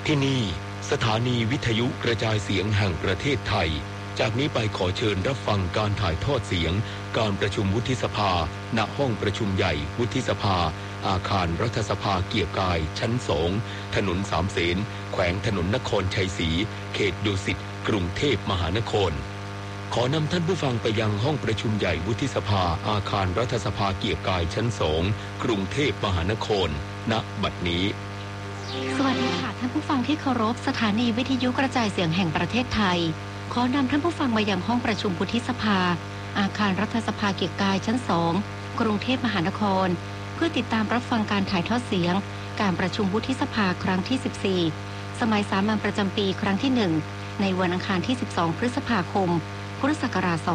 ที่นี่สถานีวิทยุกระจายเสียงแห่งประเทศไทยจากนี้ไปขอเชิญรับฟังการถ่ายทอดเสียงการประชุมวุฒิสภาณห้องประชุมใหญ่วุฒิสภาอาคารรัฐสภาเกียรติกายชั้น2ถนนสามเสนแขวงถนนนครชัยศรีเขตดุสิตกรุงเทพมหานครขอนำท่านผู้ฟังไปยังห้องประชุมใหญ่วุฒิสภาอาคารรัฐสภาเกียรติกายชั้น2กรุงเทพมหานครณบัดนี้สวัสดีค่ะท่านผู้ฟังที่เคารพสถานีวิทยุกระจายเสียงแห่งประเทศไทยขอนำท่านผู้ฟังมายังห้องประชุมวุฒิสภาอาคารรัฐสภาเกียรติกายชั้น2กรุงเทพมหานครเพื่อติดตามรับฟังการถ่ายทอดเสียงการประชุมวุฒิสภาครั้งที่14สมัยสามัญประจำปีครั้งที่1ในวันอังคารที่12พฤษภาคมพุทธศักราช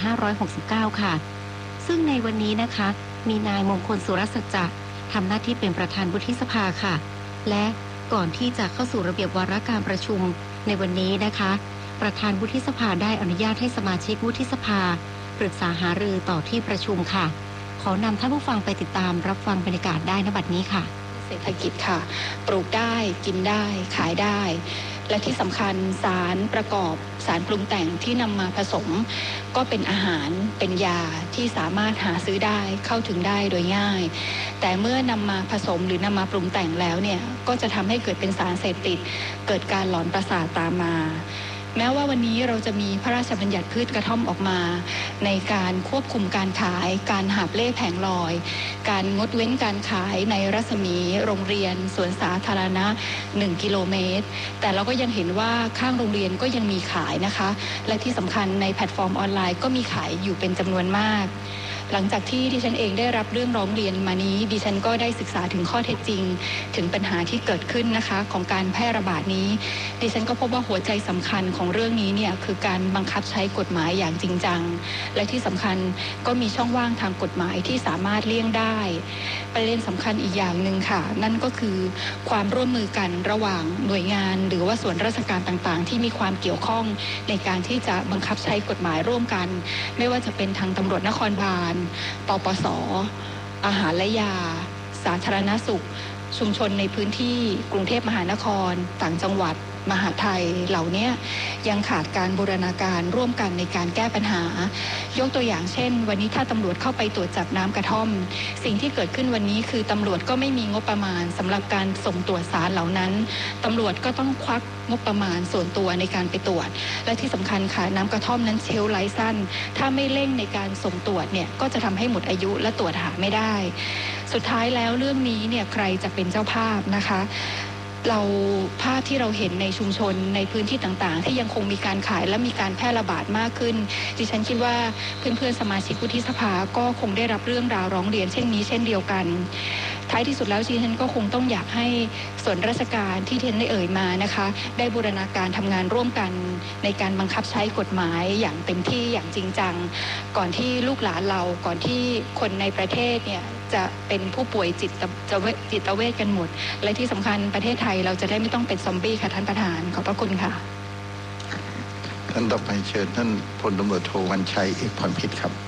2569ค่ะซึ่งในวันนี้นะคะมีนายมงคลสุรสัจจะทำหน้าที่เป็นประธานวุฒิสภาค่ะและก่อนที่จะเข้าสู่ระเบียบวาระการประชุมในวันนี้นะคะประธานวุฒิสภาได้อนุญาตให้สมาชิกวุฒิสภาปรึกษาหารือต่อที่ประชุมค่ะขอนำท่านผู้ฟังไปติดตามรับฟังบรรยากาศได้ณบัดนี้ค่ะเศรษฐกิจค่ะปลูกได้กินได้ขายได้และที่สำคัญสารประกอบสารปรุงแต่งที่นำมาผสมก็เป็นอาหารเป็นยาที่สามารถหาซื้อได้เข้าถึงได้โดยง่ายแต่เมื่อนำมาผสมหรือนำมาปรุงแต่งแล้วเนี่ยก็จะทำให้เกิดเป็นสารเสพติดเกิดการหลอนประสาทตามมาแม้ว่าวันนี้เราจะมีพระราชบัญญัติพืชกระท่อมออกมาในการควบคุมการขายการหาบเล่แผงลอยการงดเว้นการขายในรัศมีโรงเรียนสวนสาธารณะ1กิโลเมตรแต่เราก็ยังเห็นว่าข้างโรงเรียนก็ยังมีขายนะคะและที่สำคัญในแพลตฟอร์มออนไลน์ก็มีขายอยู่เป็นจำนวนมากหลังจากที่ดิฉันเองได้รับเรื่องร้องเรียนมานี้ดิฉันก็ได้ศึกษาถึงข้อเท็จจริงถึงปัญหาที่เกิดขึ้นนะคะของการแพร่ระบาดนี้ดิฉันก็พบว่าหัวใจสำคัญของเรื่องนี้เนี่ยคือการบังคับใช้กฎหมายอย่างจริงจังและที่สำคัญก็มีช่องว่างทางกฎหมายที่สามารถเลี่ยงได้ประเด็นสำคัญอีกอย่างหนึ่งค่ะนั่นก็คือความร่วมมือกันระหว่างหน่วยงานหรือว่าส่วนราชการต่างๆที่มีความเกี่ยวข้องในการที่จะบังคับใช้กฎหมายร่วมกันไม่ว่าจะเป็นทางตำรวจนครบาลปปส.อาหารและยาสาธารณสุขชุมชนในพื้นที่กรุงเทพมหานครต่างจังหวัดมหาไทยเหล่านี้ยังขาดการบูรณาการร่วมกันในการแก้ปัญหายกตัวอย่างเช่นวันนี้ถ้าตำรวจเข้าไปตรวจจับน้ำกระท่อมสิ่งที่เกิดขึ้นวันนี้คือตำรวจก็ไม่มีงบประมาณสำหรับการส่งตรวจสารเหล่านั้นตำรวจก็ต้องควักงบประมาณส่วนตัวในการไปตรวจและที่สำคัญค่ะน้ำกระท่อมนั้นเชลฟ์ไลฟ์สั้นถ้าไม่เร่งในการส่งตรวจเนี่ยก็จะทำให้หมดอายุและตรวจหาไม่ได้สุดท้ายแล้วเรื่องนี้เนี่ยใครจะเป็นเจ้าภาพนะคะเราภาพที่เราเห็นในชุมชนในพื้นที่ต่างๆที่ยังคงมีการขายและมีการแพร่ระบาดมากขึ้นดิฉันคิดว่าเพื่อนๆสมาชิกวุฒิสภาก็คงได้รับเรื่องราวร้องเรียนเช่นนี้เช่นเดียวกันท้ายที่สุดแล้วดิฉันก็คงต้องอยากให้ส่วนราชการที่ดิฉันได้เอ่ยมานะคะได้บูรณาการทำงานร่วมกันในการบังคับใช้กฎหมายอย่างเต็มที่อย่างจริงจังก่อนที่ลูกหลานเราก่อนที่คนในประเทศเนี่ยจะเป็นผู้ป่วยจิตเวชกันหมดและที่สำคัญประเทศไทยเราจะได้ไม่ต้องเป็นซอมบี้ค่ะท่านประธานขอบพระคุณค่ะท่านต่อไปเชิญท่านพลตำรวจโทวรรณชัยเอกพรพิตรครับ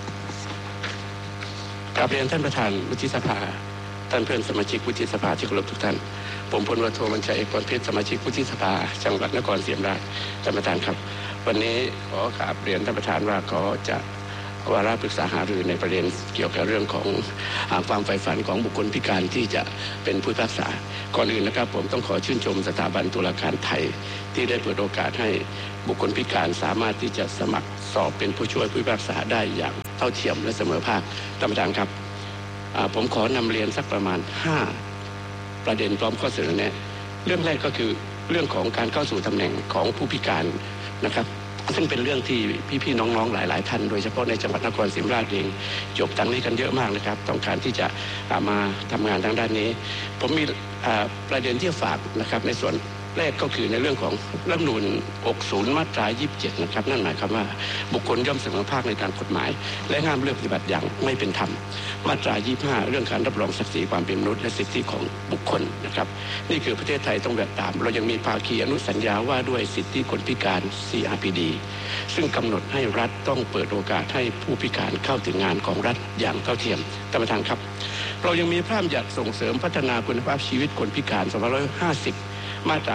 กราบเรียนท่านประธานวุฒิสภาท่านเพื่อนสมาชิกวุฒิสภาที่เคารพทุกท่านผมพลตำรวจโทวรรณชัยเอกพรพิตรสมาชิกวุฒิสภาจังหวัดนครศรีธรรมราชท่านประธานครับวันนี้ขอกราบเรียนท่านประธานว่าขอจะวาระปรึกษาหารือในประเด็นเกี่ยวกับเรื่องของความใฝ่ฝันของบุคคลพิการที่จะเป็นผู้พิพากษาก่อนอื่นนะครับผมต้องขอชื่นชมสถาบันตุลาการไทยที่ได้เปิดโอกาสให้บุคคลพิการสามารถที่จะสมัครสอบเป็นผู้ช่วยผู้พิพากษาได้อย่างเท่าเทียมและเสมอภาคท่านประธานครับผมขอนำเรียนสักประมาณ5ประเด็นพร้อมข้อเสนอแนะเรื่องแรกก็คือเรื่องของการเข้าสู่ตำแหน่งของผู้พิการนะครับซึ่งเป็นเรื่องที่พี่ๆน้องๆหลายๆท่านโดยเฉพาะในจังหวัดนครศรีธรรมราชเองจบทางนี้กันเยอะมากนะครับต้องการที่จะมาทำงานทางด้านนี้ผมมีประเด็นที่ฝากนะครับในส่วนแรกก็คือในเรื่องของรัฐธรรมนูญ60มาตรา27นะครับนั่นหมายความว่าบุคคลย่อมเสมอภาคในทางกฎหมายและห้ามเลือกปฏิบัติอย่างไม่เป็นธรรมมาตรา25เรื่องการรับรองศักดิ์ศรีความเป็นมนุษย์และสิทธิของบุคคลนะครับนี่คือประเทศไทยต้องแบบตามเรายังมีภาคีอนุสัญญาว่าด้วยสิทธิคนพิการ CRPD ซึ่งกำหนดให้รัฐต้องเปิดโอกาสให้ผู้พิการเข้าถึงงานของรัฐอย่างเท่าเทียมท่านประธานครับเรายังมีพระราชบัญญัติส่งเสริมพัฒนาคุณภาพชีวิตคนพิการ2550 มาตรา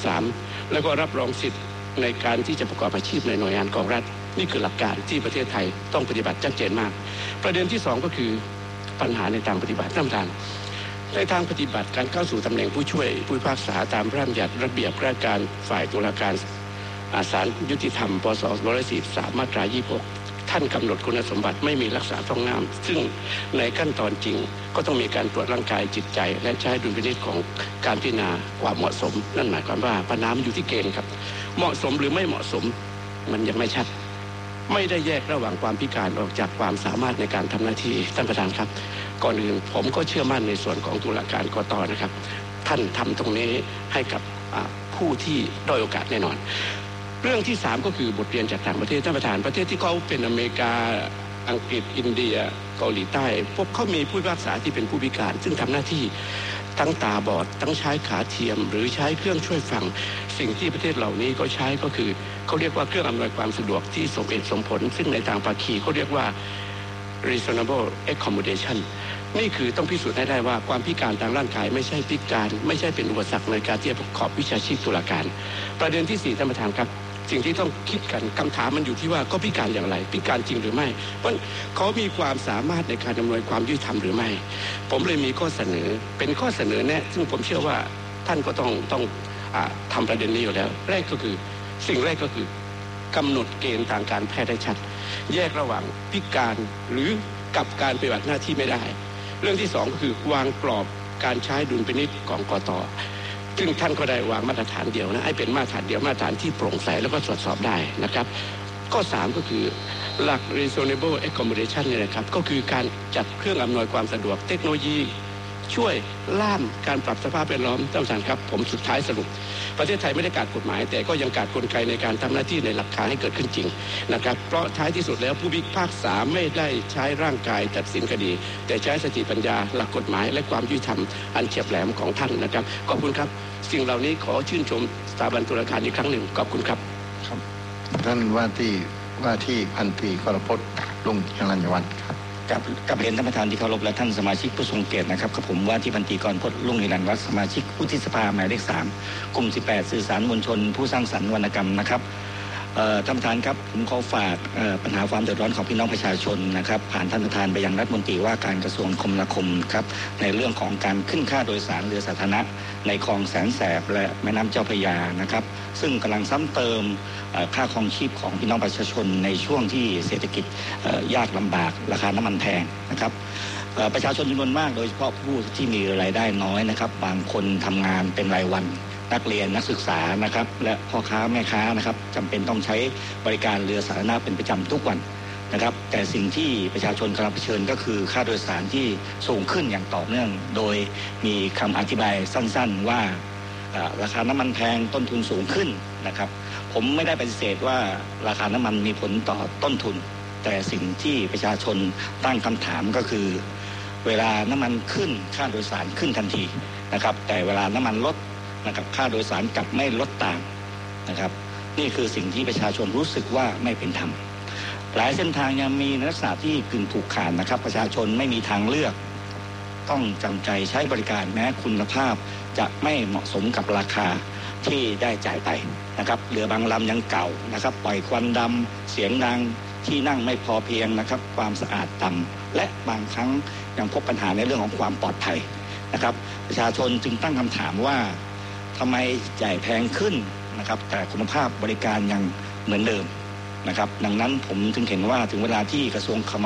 33แล้วก็รับรองสิทธิ์ในการที่จะประกอบอาชีพในหน่วยงานของรัฐนี่คือหลักการที่ประเทศไทยต้องปฏิบัติชัดเจนมากประเด็นที่2ก็คือปัญหาในทางปฏิบัติท่านประธานในทางปฏิบัติการเข้าสู่ตำแหน่งผู้ช่วยผู้พิพากษาตามพระราชบัญญัติระเบียบราชการฝ่ายตุลาการศาลยุติธรรมพ.ศ. 143มาตรา26ท่านกำหนดคุณสมบัติไม่มีลักษณะต้องห้ามซึ่งในขั้นตอนจริงก็ต้องมีการตรวจร่างกายจิตใจและใช้ดุลพินิจของการพิจารณาความเหมาะสมนั่นหมายความว่าปัญหามันอยู่ที่เกณฑ์ครับเหมาะสมหรือไม่เหมาะสมมันยังไม่ชัดไม่ได้แยกระหว่างความพิการออกจากความสามารถในการทำหน้าที่ท่านประธานครับก่อนอื่นผมก็เชื่อมั่นในส่วนของตุลาการกต.นะครับท่านทำตรงนี้ให้กับผู้ที่ด้อยโอกาสแน่นอนเรื่องที่3ก็คือบทเรียนจากต่างประเทศท่านประธานประเทศที่เขาเป็นอเมริกาอังกฤษอินเดียเกาหลีใต้พวกเขามีผู้พิพากษาที่เป็นผู้พิการซึ่งทำหน้าที่ทั้งตาบอดทั้งใช้ขาเทียมหรือใช้เครื่องช่วยฟังสิ่งที่ประเทศเหล่านี้ก็ใช้ก็คือเขาเรียกว่าเครื่องอำนวยความสะดวกที่สมเหตุสมผลซึ่งในทางภาคีเขาเรียกว่า reasonable accommodation นี่คือต้องพิสูจน์ให้ได้ว่าความพิการทางร่างกายไม่ใช่พิการไม่ใช่เป็นอุปสรรคในการที่จะประกอบวิชาชีพตุลาการประเด็นที่4ท่านประธานครับสิ่งที่ต้องคิดกันคำถามมันอยู่ที่ว่าก็พิการอย่างไรพิการจริงหรือไม่เพราะเขามีความสามารถในการอำนวยความยุติธรรมหรือไม่ผมเลยมีข้อเสนอเป็นข้อเสนอแนะซึ่งผมเชื่อว่าท่านก็ต้องทำประเด็นนี้อยู่แล้วแรกก็คือสิ่งแรกก็คือกำหนดเกณฑ์ทางการแพทย์ได้ชัดแยกระหว่างพิการหรือกับการปฏิบัติหน้าที่ไม่ได้เรื่องที่2ก็คือวางกรอบการใช้ดุลพินิจของกต.ซึ่งท่านก็ได้วางมาตรฐานเดียวนะให้เป็นมาตรฐานเดียวมาตรฐานที่โปร่งใสแล้วก็ตรวจสอบได้นะครับข้อ3ก็คือหลัก reasonable accommodation เนี่ยนะครับก็คือการจัดเครื่องอำนวยความสะดวกเทคโนโลยีช่วยล่ามการปรับสภาพแวดล้อมท่านประธานครับผมสุดท้ายสรุปประเทศไทยไม่ได้ขาดกฎหมายแต่ก็ยังขาดกลไกในการทำหน้าที่ในหลักการให้เกิดขึ้นจริงนะครับเพราะท้ายที่สุดแล้วผู้พิพากษาไม่ได้ใช้ร่างกายตัดสินคดีแต่ใช้สติปัญญาหลักกฎหมายและความยุติธรรมอันเฉียบแหลมของท่านนะครับขอบคุณครับสิ่งเหล่านี้ขอชื่นชมสถาบันตุลาการอีกครั้งหนึ่งขอบคุณครับครับท่านว่าที่พันตรีกรพจน์ลุงจรัญวัฒน์ครับกับเรียนท่านประธานที่เคารพและท่านสมาชิกผู้ทรงเกียรตินะครับกับผมว่าที่พันตรีกรพจน์ลุงจรัญวัฒน์สมาชิกวุฒิสภาหมายเลข3กลุ่ม18สื่อสารมวลชนผู้สร้างสรรค์วรรณกรรมนะครับท่านประธานครับผมขอฝากปัญหาความเดือดร้อนของพี่น้องประชาชนนะครับผ่านท่านประธานไปยังรัฐมนตรีว่าการกระทรวงคมนาคมครับในเรื่องของการขึ้นค่าโดยสารเรือสาธารณะในคลองแสนแสบและแม่น้ำเจ้าพระยานะครับซึ่งกำลังซ้ำเติมค่าครองชีพของพี่น้องประชาชนในช่วงที่เศรษฐกิจยากลำบากราคาน้ำมันแพงนะครับประชาชนจำนวนมากโดยเฉพาะผู้ที่มีรายได้น้อยนะครับบางคนทำงานเป็นรายวันนักเรียนนักศึกษานะครับและพ่อค้าแม่ค้านะครับจำเป็นต้องใช้บริการเรือสาธารณะเป็นประจำทุกวันนะครับแต่สิ่งที่ประชาชนกำลังเผชิญก็คือค่าโดยสารที่สูงขึ้นอย่างต่อเนื่องโดยมีคำอธิบายสั้นๆว่าราคาน้ำมันแพงต้นทุนสูงขึ้นนะครับผมไม่ได้ปฏิเสธว่าราคาน้ำมันมีผลต่อต้นทุนแต่สิ่งที่ประชาชนตั้งคำถามก็คือเวลาน้ำมันขึ้นค่าโดยสารขึ้นทันทีนะครับแต่เวลาน้ำมันลดนะครับค่าโดยสารกลับไม่ลดตามนะครับนี่คือสิ่งที่ประชาชนรู้สึกว่าไม่เป็นธรรมหลายเส้นทางยังมีลักษณะที่กึ่งผูกขาดนะครับประชาชนไม่มีทางเลือกต้องจำใจใช้บริการแม้คุณภาพจะไม่เหมาะสมกับราคาที่ได้จ่ายไปนะครับเรือบางลำยังเก่านะครับปล่อยควันดำเสียงดังที่นั่งไม่พอเพียงนะครับความสะอาดต่ำและบางครั้งยังพบปัญหาในเรื่องของความปลอดภัยนะครับประชาชนจึงตั้งคำถามว่าทำไมจ่ายแพงขึ้นนะครับแต่คุณภาพบริการยังเหมือนเดิมนะครับดังนั้นผมจึงเห็นว่าถึงเวลาที่กระทรวง